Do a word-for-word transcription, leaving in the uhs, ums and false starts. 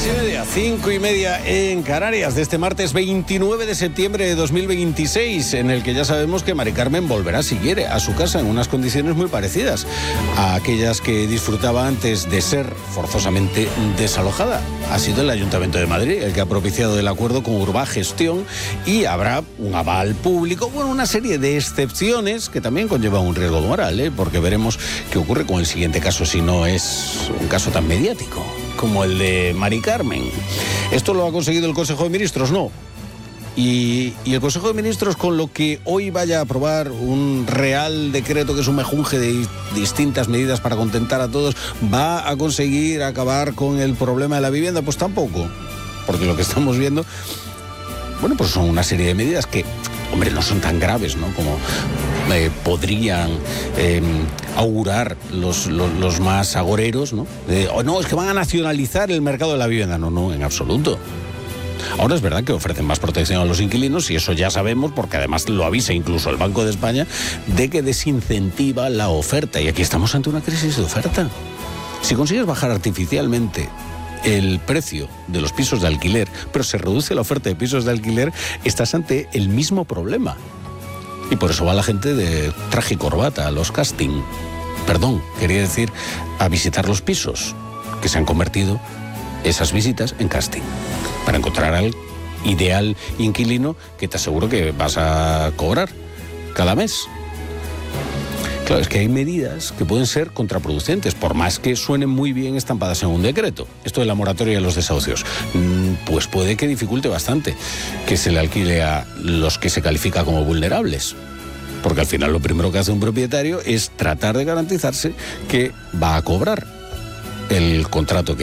Seis y media, cinco y media en Canarias, de este martes veintinueve de septiembre de dos mil veintiséis, en el que ya sabemos que Mari Carmen volverá, si quiere, a su casa en unas condiciones muy parecidas a aquellas que disfrutaba antes de ser forzosamente desalojada. Ha sido el Ayuntamiento de Madrid el que ha propiciado el acuerdo con Urbagestión y habrá un aval público, bueno, una serie de excepciones que también conllevan un riesgo moral, ¿eh? Porque veremos qué ocurre con el siguiente caso si no es un caso tan mediático como el de Mari Carmen. ¿Esto lo ha conseguido el Consejo de Ministros? No. Y, y el Consejo de Ministros, con lo que hoy vaya a aprobar un real decreto que es un mejunje de distintas medidas para contentar a todos, ¿va a conseguir acabar con el problema de la vivienda? Pues tampoco, porque lo que estamos viendo, bueno, pues son una serie de medidas que, hombre, no son tan graves, ¿no?, como eh, podrían eh, augurar los, los, los más agoreros, ¿no? De, oh, no, es que van a nacionalizar el mercado de la vivienda. No, no, en absoluto. Ahora es verdad que ofrecen más protección a los inquilinos, y eso ya sabemos, porque además lo avisa incluso el Banco de España, de que desincentiva la oferta. Y aquí estamos ante una crisis de oferta. Si consigues bajar artificialmente el precio de los pisos de alquiler, pero se reduce la oferta de pisos de alquiler, estás ante el mismo problema. Y por eso va la gente de traje y corbata a los casting. Perdón, quería decir a visitar los pisos, que se han convertido esas visitas en casting, para encontrar al ideal inquilino que te aseguro que vas a cobrar cada mes. Claro, es que hay medidas que pueden ser contraproducentes, por más que suenen muy bien estampadas en un decreto. Esto de la moratoria de los desahucios, pues puede que dificulte bastante que se le alquile a los que se califica como vulnerables. Porque al final lo primero que hace un propietario es tratar de garantizarse que va a cobrar el contrato que